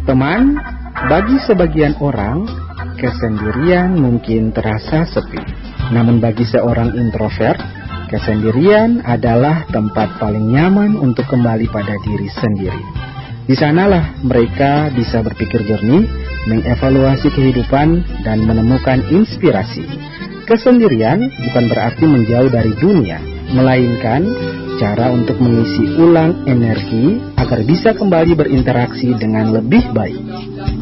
Teman, bagi sebagian orang, kesendirian mungkin terasa sepi. Namun bagi seorang introvert, kesendirian adalah tempat paling nyaman untuk kembali pada diri sendiri. Di sanalah mereka bisa berpikir jernih, mengevaluasi kehidupan, dan menemukan inspirasi. Kesendirian bukan berarti menjauh dari dunia, melainkan cara untuk mengisi ulang energi agar bisa kembali berinteraksi dengan lebih baik.